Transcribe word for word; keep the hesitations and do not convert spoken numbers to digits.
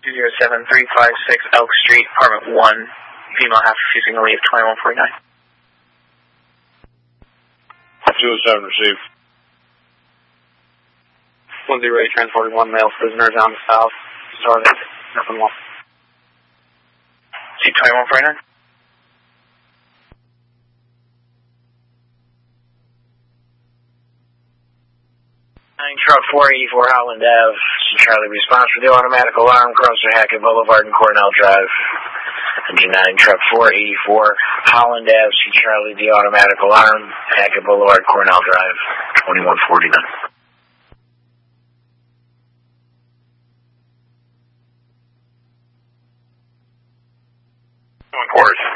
two zero seven three five six Elk Street, apartment one, female half refusing to leave, twenty-one forty-nine. two oh seven received. one zero eight, transporting one male prisoner down the south, started, nothing more. See twenty-one forty-nine? nine truck four eighty-four Holland Ave, Charlie response for the automatic alarm, crosser Hackett Boulevard and Cornell Drive. Engine nine truck four eighty-four Holland Ave, C Charlie, the automatic alarm, Hackett Boulevard, Cornell Drive, twenty-one forty-nine. One quarters.